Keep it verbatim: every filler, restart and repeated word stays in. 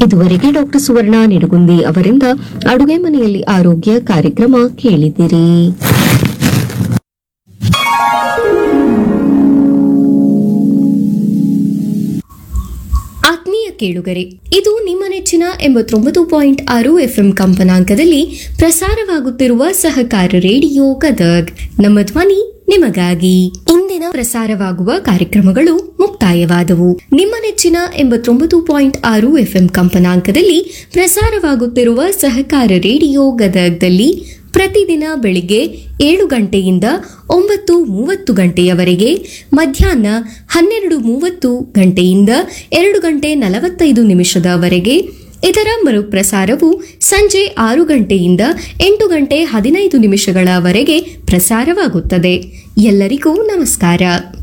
ಇದುವರೆಗೆ ಡಾಕ್ಟರ್ ಸುವರ್ಣ ನಿಡುಗುಂದಿ ಅವರಿಂದ ಅಡುಗೆ ಮನೆಯಲ್ಲಿ ಆರೋಗ್ಯ ಕಾರ್ಯಕ್ರಮ ಕೇಳಿದಿರಿ. ಆತ್ಮೀಯ ಕೇಳುಗರೆ, ಇದು ನಿಮ್ಮ ನೆಚ್ಚಿನ ಎಂಬತ್ತೊಂಬತ್ತು ಪಾಯಿಂಟ್ ಆರು ಎಫ್ಎಂ ಕಂಪನಾಂಕದಲ್ಲಿ ಪ್ರಸಾರವಾಗುತ್ತಿರುವ ಸಹಕಾರ ರೇಡಿಯೋ ಗದಗ್. ನಮ್ಮ ಧ್ವನಿ ನಿಮಗಾಗಿ. ಇಂದಿನ ಪ್ರಸಾರವಾಗುವ ಕಾರ್ಯಕ್ರಮಗಳು ಮುಕ್ತಾಯವಾದವು. ನಿಮ್ಮ ನೆಚ್ಚಿನ ಎಂಬತ್ತೊಂಬತ್ತು ಪಾಯಿಂಟ್ ಆರು ಎಫ್ಎಂ ಕಂಪನಾಂಕದಲ್ಲಿ ಪ್ರಸಾರವಾಗುತ್ತಿರುವ ಸಹಕಾರ ರೇಡಿಯೋ ಗದಗ್ದಲ್ಲಿ ಪ್ರತಿದಿನ ಬೆಳಿಗ್ಗೆ ಏಳು ಗಂಟೆಯಿಂದ ಒಂಬತ್ತು ಮೂವತ್ತು ಗಂಟೆಯವರೆಗೆ, ಮಧ್ಯಾಹ್ನ ಹನ್ನೆರಡು ಮೂವತ್ತು ಗಂಟೆಯಿಂದ ಎರಡು ಗಂಟೆ ನಲವತ್ತೈದು ನಿಮಿಷದವರೆಗೆ, ಇದರ ಮರುಪ್ರಸಾರವು ಸಂಜೆ ಆರು ಗಂಟೆಯಿಂದ ಎಂಟು ಗಂಟೆ ಹದಿನೈದು ನಿಮಿಷಗಳವರೆಗೆ ಪ್ರಸಾರವಾಗುತ್ತದೆ. ಎಲ್ಲರಿಗೂ ನಮಸ್ಕಾರ.